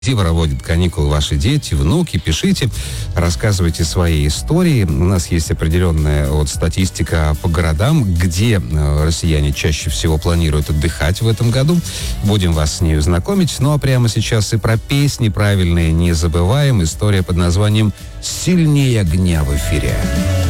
Где проводят каникулы ваши дети, внуки? Пишите, рассказывайте свои истории. У нас есть определенная статистика по городам, где россияне чаще всего планируют отдыхать в этом году. Будем вас с нею знакомить. Ну а прямо сейчас и про песни правильные не забываем. История под названием «Сильнее огня» в эфире.